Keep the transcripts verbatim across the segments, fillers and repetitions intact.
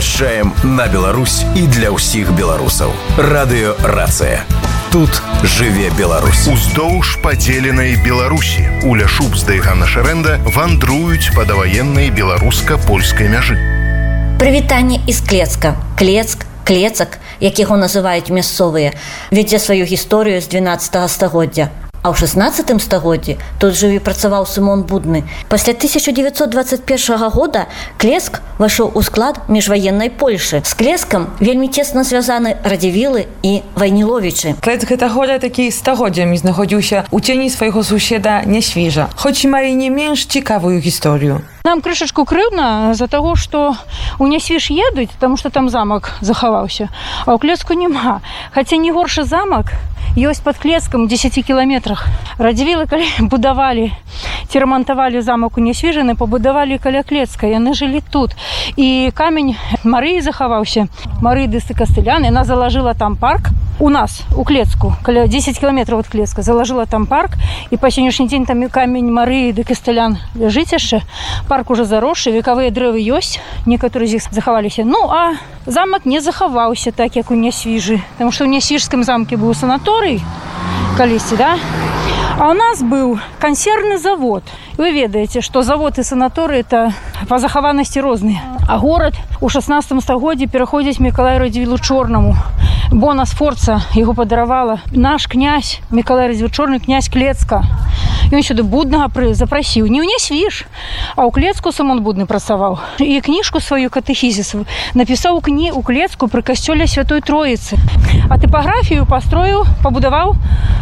вяшчаем на Беларусь і для ўсіх беларусаў. Радыё Рацыя. Тут жыве Беларусь. Уздоўж падзеленай Беларусі Уля Шубсда і Ганна Шарэнда вандруюць па даваеннай беларуска-польскай мяжы. Прывітанне из Клецка. Клецк, Клецак, як яго называюць мясцовыя, вядзе сваю гісторыю з дванаццатага стагоддзя. А ў шаснаццатым стагоддзі тут жыў і працаваў Сымон Будны. Пасля тысяча дзевяцьсот дваццаць першага года Клецк вайшоў у склад міжваеннай Польшы. З Клецкам вельмі цесна звязаны Радзівілы і Вайніловічы. Клецк гэта года такі стагоддзямі знаходзіўся ў цені свайго суседа Нясвіжа, хоць і мае не менш цікавую гісторыю. Нам крышачку крыўдна за таго, што у Нясвіж едуць, таму што там замак захаваўся, а ў Клецку няма. Хаця не горшы замак ёсць пад Клецкам у дзесяці кіламетрах. Радзівілы, калі будавалі ці рамантавалі замак у Нясвіжаны, пабудавалі каля Клецка, яны жылі тут. І камень Марыі захаваўся, Марыі ды Кастылян, яна залажыла там парк. У нас, у Клецку, каля дзесяць кіламетраў ад Клецка, залажыла там парк, і па сённяшні дзень там камень Марыі ды Кастылян ляжыць яшчэ. Парк уже заросшы, векавыя дрэвы ёсць, некаторыя з іх захаваліся. Ну, а замак не захаваўся так, як у Нясвіжы, таму што ў Нясвіжскім замке быў санаторый калісьці, да? А у нас быў кансервны завод. Вы ведаеце, што завод і санаторый это па захаванасці розныя. А горад у шаснаццатым стагоддзі пераходзіць Мікалаю Радзівілу Чорнаму. Бона Сфорца яго падаравала наш князь, Мікалай Радзівіл Чорны, князь Клецка. Ён сюды Буднага запрасіў. Не ў Нясвіж, а ў Клецку Сымон Будны працаваў. І кніжку сваю катэхізіс напісаў кні у Клецку пры касцёле Святой Троіцы. А тыпаграфію пастроіў, пабудаваў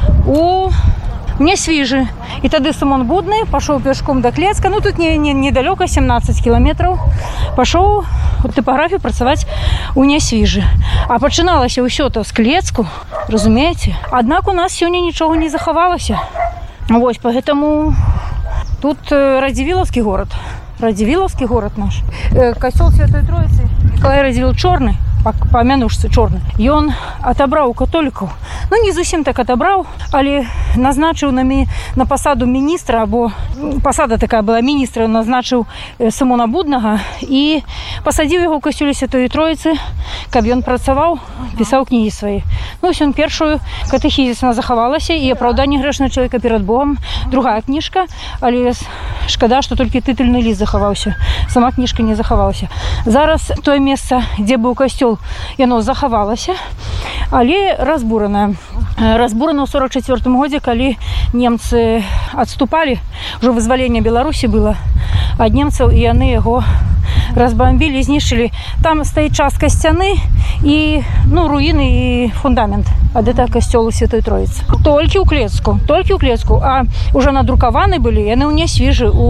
у Нясвіжы. І тады Сымон Будны пашоў пешком да Клецка, ну тут не, не, недалёка, сямнаццаць кіламетраў, пашоў тыпаграфію працаваць у Нясвіжы. А пачыналася ўсё то з Клецку, разумееце? Аднак у нас сёння нічога не захавалася. Вось, поэтому тут Радзівілаўскі горад, Радзівілаўскі горад наш. Касцёл Святой Троіцы, Мікалай Радзівіл Чорны, па мянушцы Чорны, ён атабраў у католікаў. Ну, не зусім так атабраў, але назначыў на, мі... на пасаду міністра, або пасада такая была міністра, назначыў Сымона Буднага і пасадзіў яго ў касцёле Святой Троіцы, каб ён працаваў, пісаў кнігі свае. Ну, ось ён першую катэхізісна захавалася, і апраўданне грэшнага чалавека перад Богом, другая кніжка, але шкада, што толькі тытульны ліст захаваўся, сама кніжка не захавалася. Зараз тое месца, дзе быў касцёл, яно захавалася, але разбурана. Разбурана ў сорок чацвёртым годзе, калі немцы адступалі, ўжо вызваленне Беларусі было ад немцаў, і яны яго разбамбілі, знішчылі. Там стаіць частка сцяны і, ну, руіны і фундамент ад гэтага касцёлу Святой Троіцы. Толькі ў Клецку, толькі ў Клецку, а ўжо надрукаваны былі яны ў Нясвіжы, у